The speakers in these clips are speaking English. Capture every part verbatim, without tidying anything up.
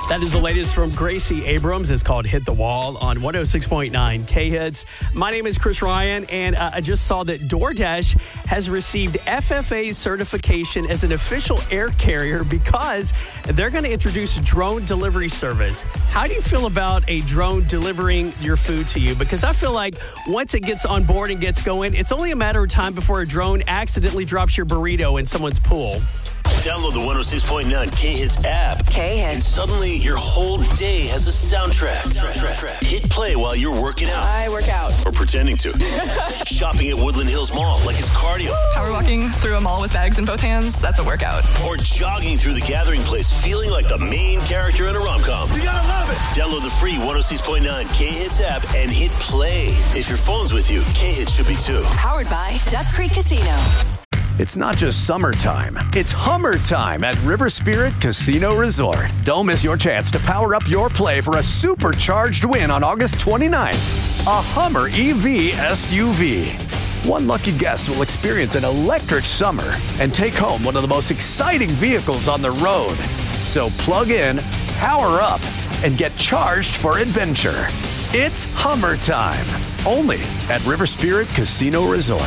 That is the latest from Gracie Abrams. It's called Hit the Wall on one oh six point nine K-Hits. My name is Chris Ryan, and uh, I just saw that DoorDash has received F F A certification as an official air carrier because they're going to introduce drone delivery service. How do you feel about a drone delivering your food to you? Because I feel like once it gets on board and gets going, it's only a matter of time before a drone accidentally drops your burrito in someone's pool. Download the one oh six point nine K-Hits app. K-Hits. And suddenly your whole day has a soundtrack. soundtrack. Hit play while you're working out. I work out. Or pretending to. Shopping at Woodland Hills Mall like it's cardio. Power walking through a mall with bags in both hands, that's a workout. Or jogging through the gathering place feeling like the main character in a rom-com. You gotta love it. Download the free one oh six point nine K-Hits app and hit play. If your phone's with you, K-Hits should be too. Powered by Duck Creek Casino. It's not just summertime, it's Hummer time at River Spirit Casino Resort. Don't miss your chance to power up your play for a supercharged win on August twenty-ninth. A Hummer E V S U V. One lucky guest will experience an electric summer and take home one of the most exciting vehicles on the road. So plug in, power up, and get charged for adventure. It's Hummer time, only at River Spirit Casino Resort.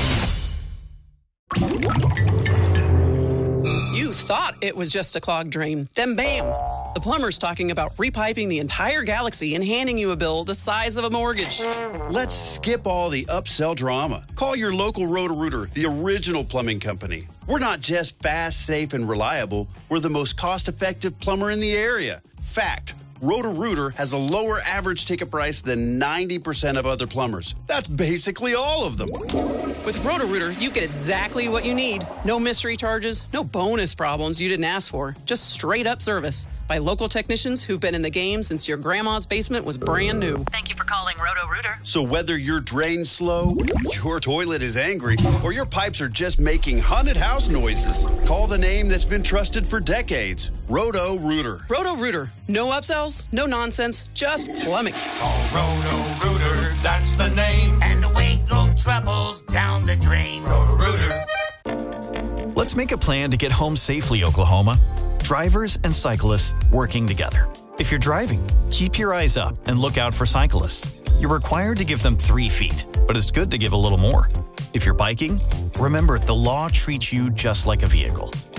You thought it was just a clogged drain, then bam! The plumber's talking about repiping the entire galaxy and handing you a bill the size of a mortgage. Let's skip all the upsell drama. Call your local Roto-Rooter, the original plumbing company. We're not just fast, safe, and reliable. We're the most cost-effective plumber in the area. Fact. Roto-Rooter has a lower average ticket price than ninety percent of other plumbers. That's basically all of them. With Roto-Rooter, you get exactly what you need. No mystery charges, no bonus problems you didn't ask for. Just straight-up service by local technicians who've been in the game since your grandma's basement was brand new. Thank you for calling Roto-Rooter. So whether your drain's slow, your toilet is angry, or your pipes are just making haunted house noises, call the name that's been trusted for decades. Roto-Rooter. Roto-Rooter. No upsells, no nonsense, just plumbing. Call Roto-Rooter, that's the name. And away go troubles down the drain. Roto-Rooter. Let's make a plan to get home safely, Oklahoma. Drivers and cyclists working together. If you're driving, keep your eyes up and look out for cyclists. You're required to give them three feet, but it's good to give a little more. If you're biking, remember the law treats you just like a vehicle.